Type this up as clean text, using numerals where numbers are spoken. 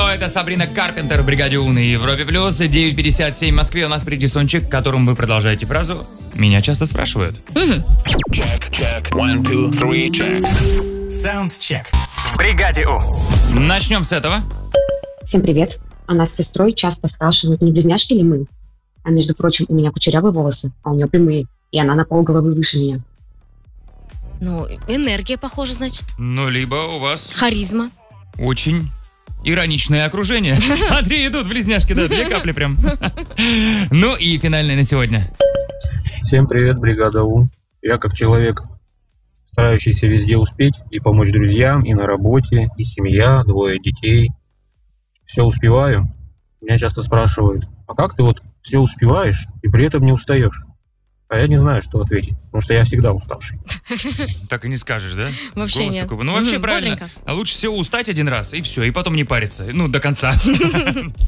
это Сабрина Карпентер в бригаде У на Европе Плюс. 9:57 в Москве. У нас впереди сончик, которым вы продолжаете фразу. Меня часто спрашивают. Check. 1, 2, 3, check. Саундчек. В бригаде У. Начнем с этого. Всем привет. А нас с сестрой часто спрашивают, не близняшки ли мы? А между прочим, у меня кучерявые волосы, а у нее прямые, и она на полголовы выше меня. Ну, энергия, похоже, значит. Ну, либо у вас Харизма. очень ироничное окружение. Смотри, идут близняшки, да, 2 капли прям. Ну и финальное на сегодня. Всем привет, бригада У. Я как человек, старающийся везде успеть и помочь друзьям, и на работе, и семья, 2 детей. Все успеваю. Меня часто спрашивают, а как ты вот все успеваешь и при этом не устаешь? А я не знаю, что ответить, потому что я всегда уставший. Так и не скажешь, да? Вообще Голос нет. такой. Ну, вообще правильно. Бодренько. А лучше всего устать один раз, и все, и потом не париться. Ну, до конца.